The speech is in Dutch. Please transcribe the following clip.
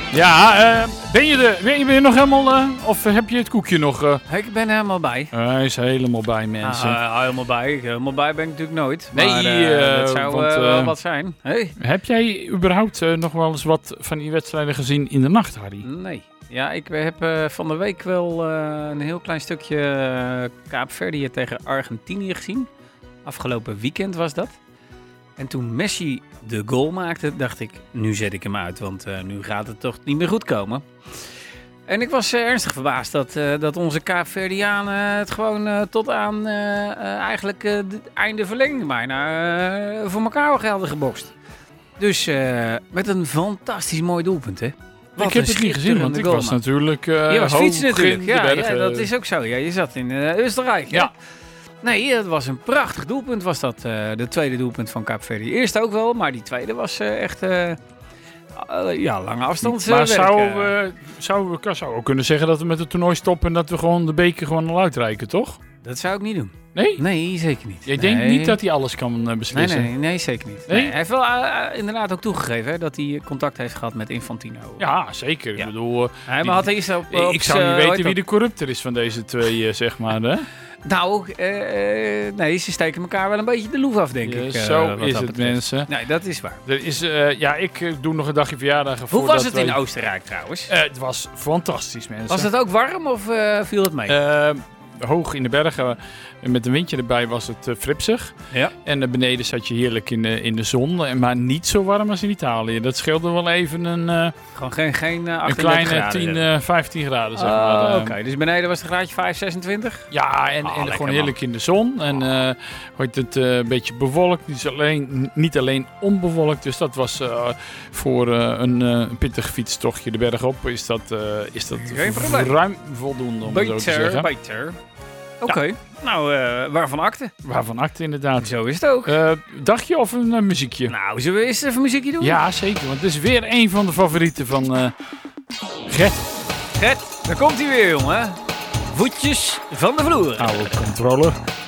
Ja, ben je er nog helemaal, of heb je het koekje nog? Ik ben helemaal bij. Hij is helemaal bij, mensen. Helemaal bij. Helemaal bij ben ik natuurlijk nooit. Nee, maar, dat zou wel wat zijn. Hey. Heb jij überhaupt nog wel eens wat van die wedstrijden gezien in de nacht, Harry? Nee. Ja, ik heb van de week wel een heel klein stukje Kaapverdië tegen Argentinië gezien. Afgelopen weekend was dat. En toen Messi de goal maakte, dacht ik, nu zet ik hem uit, want nu gaat het toch niet meer goed komen. En ik was ernstig verbaasd dat onze Kaapverdianen het gewoon tot aan eigenlijk het einde verlenging bijna voor elkaar hadden gebokst. Dus met een fantastisch mooi doelpunt, hè? Ik heb het niet gezien, want ik was natuurlijk je was fietsen natuurlijk, ja, dat is ook zo. Ja, je zat in Oostenrijk, ja. Nee, het was een prachtig doelpunt, was dat. De tweede doelpunt van Kaapverdië. Eerst ook wel, maar die tweede was echt lange afstand. Maar zou ook kunnen zeggen dat we met het toernooi stoppen en dat we gewoon de beker gewoon al uitreiken, toch? Dat zou ik niet doen. Nee? Nee, zeker niet. Jij denkt niet dat hij alles kan beslissen? Nee, zeker niet. Nee? Hij heeft wel inderdaad ook toegegeven hè, dat hij contact heeft gehad met Infantino. Ja, zeker. Ja. Ik bedoel, maar had hij ik zou niet weten wie de corrupter is van deze twee, zeg maar. Hè? Nou, nee, ze steken elkaar wel een beetje de loef af, denk ik. Zo is het, mensen. Nee, dat is waar. Er is, ik doe nog een dagje verjaardag. Hoe was het in Oostenrijk trouwens? Het was fantastisch, mensen. Was het ook warm of viel het mee? Hoog in de bergen, met een windje erbij, was het fripsig. Ja. En beneden zat je heerlijk in de zon, maar niet zo warm als in Italië. Dat scheelde wel even een kleine graden, 10, 15 graden, zeg maar. Oké, dus beneden was het graadje 5, 26? Ja, en gewoon heerlijk in de zon. En het een beetje bewolkt, niet alleen onbewolkt. Dus dat was voor een pittig fietstochtje de berg op, is dat ruim voldoende, om het zo te zeggen. Beter. Oké. Nou, waarvan akte? Waarvan akte, inderdaad. Zo is het ook. Dagje of een muziekje? Nou, zullen we eerst even muziekje doen? Ja, zeker. Want het is weer een van de favorieten van Gert. Gert, daar komt hij weer, jongen. Voetjes van de vloer. Oude controle.